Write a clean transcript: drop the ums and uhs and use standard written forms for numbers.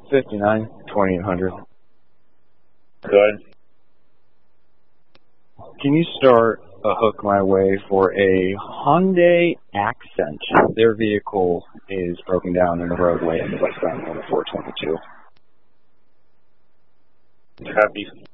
59, 2800. Good. Can you start a hook my way for a Hyundai Accent? Their vehicle is broken down in the roadway in the westbound 422. Copy.